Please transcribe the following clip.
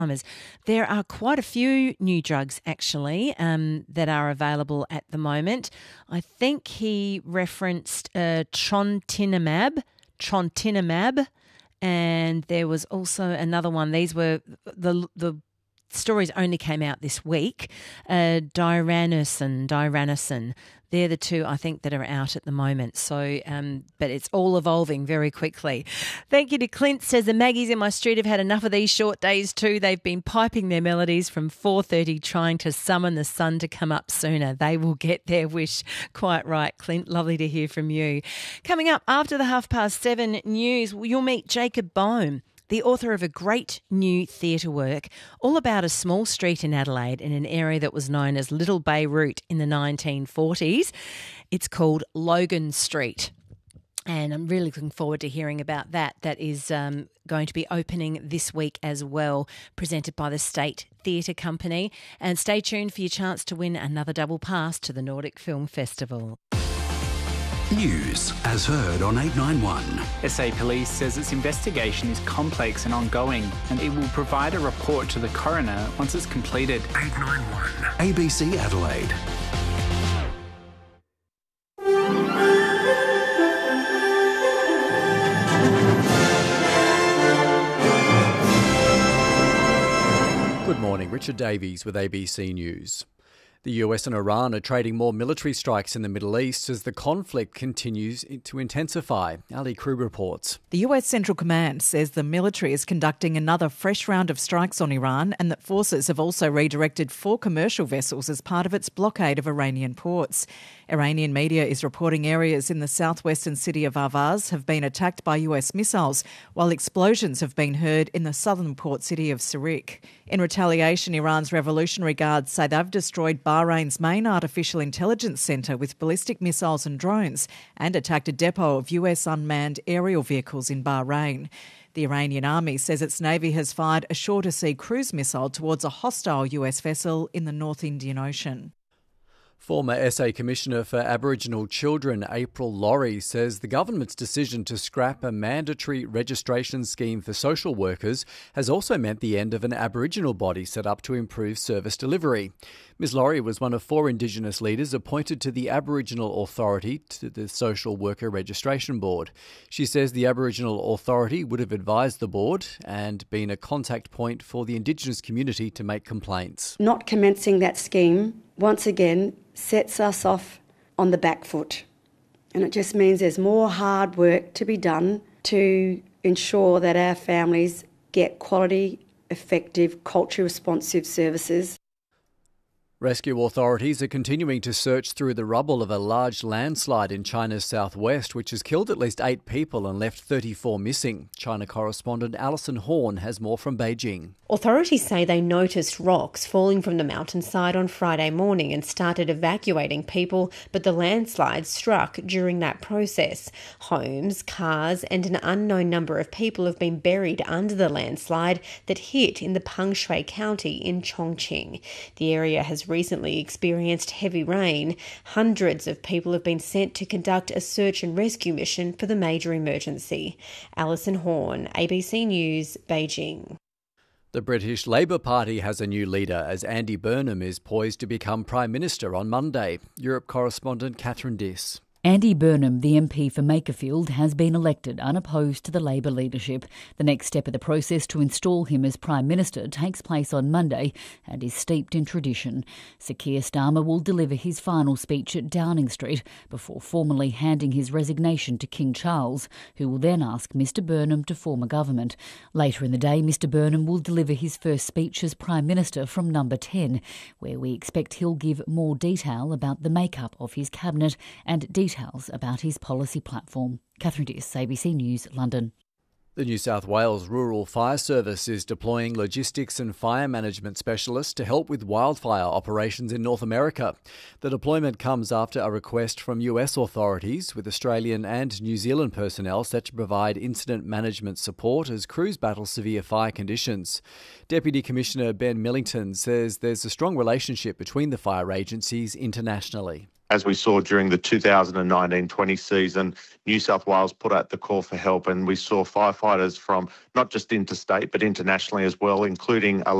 There are quite a few new drugs actually that are available at the moment. I think he referenced trontinemab, and there was also another one. These were the stories only came out this week. Dyranicin. They're the two, I think, that are out at the moment. So, but it's all evolving very quickly. Thank you to Clint. Says the Maggies in my street have had enough of these short days too. They've been piping their melodies from 4:30, trying to summon the sun to come up sooner. They will get their wish. Quite right, Clint. Lovely to hear from you. Coming up after the 7:30 news, you'll meet Jacob Boehm, the author of a great new theatre work all about a small street in Adelaide in an area that was known as Little Beirut in the 1940s. It's called Logan Street. And I'm really looking forward to hearing about that. That is going to be opening this week as well, presented by the State Theatre Company. And stay tuned for your chance to win another double pass to the Nordic Film Festival. News as heard on 891. SA Police says its investigation is complex and ongoing, and it will provide a report to the coroner once it's completed. 891 ABC Adelaide. Good morning, Richard Davies with ABC News. The US and Iran are trading more military strikes in the Middle East as the conflict continues to intensify. Ali Crew reports. The US Central Command says the military is conducting another fresh round of strikes on Iran and that forces have also redirected 4 commercial vessels as part of its blockade of Iranian ports. Iranian media is reporting areas in the southwestern city of Avaz have been attacked by US missiles, while explosions have been heard in the southern port city of Sirik. In retaliation, Iran's Revolutionary Guards say they've destroyed Bahrain's main artificial intelligence centre with ballistic missiles and drones and attacked a depot of US unmanned aerial vehicles in Bahrain. The Iranian army says its navy has fired a shore-to-sea cruise missile towards a hostile US vessel in the North Indian Ocean. Former SA Commissioner for Aboriginal Children April Laurie says the government's decision to scrap a mandatory registration scheme for social workers has also meant the end of an Aboriginal body set up to improve service delivery. Ms Laurie was one of 4 Indigenous leaders appointed to the Aboriginal Authority to the Social Worker Registration Board. She says the Aboriginal Authority would have advised the board and been a contact point for the Indigenous community to make complaints. Not commencing that scheme, once again, sets us off on the back foot. And it just means there's more hard work to be done to ensure that our families get quality, effective, culture responsive services. Rescue authorities are continuing to search through the rubble of a large landslide in China's southwest, which has killed at least 8 people and left 34 missing. China correspondent Alison Horn has more from Beijing. Authorities say they noticed rocks falling from the mountainside on Friday morning and started evacuating people, but the landslide struck during that process. Homes, cars and an unknown number of people have been buried under the landslide that hit in the Pengshui County in Chongqing. The area has recently experienced heavy rain. Hundreds of people have been sent to conduct a search and rescue mission for the major emergency. Alison Horn, ABC News, Beijing. The British Labour Party has a new leader as Andy Burnham is poised to become Prime Minister on Monday. Europe correspondent Catherine Diss. Andy Burnham, the MP for Makerfield, has been elected unopposed to the Labor leadership. The next step of the process to install him as Prime Minister takes place on Monday and is steeped in tradition. Sir Keir Starmer will deliver his final speech at Downing Street before formally handing his resignation to King Charles, who will then ask Mr Burnham to form a government. Later in the day, Mr Burnham will deliver his first speech as Prime Minister from Number 10, where we expect he'll give more detail about the makeup of his cabinet and details about his policy platform. Catherine Diss, ABC News, London. The New South Wales Rural Fire Service is deploying logistics and fire management specialists to help with wildfire operations in North America. The deployment comes after a request from US authorities, with Australian and New Zealand personnel set to provide incident management support as crews battle severe fire conditions. Deputy Commissioner Ben Millington says there's a strong relationship between the fire agencies internationally. As we saw during the 2019-20 season, New South Wales put out the call for help, and we saw firefighters from not just interstate but internationally as well, including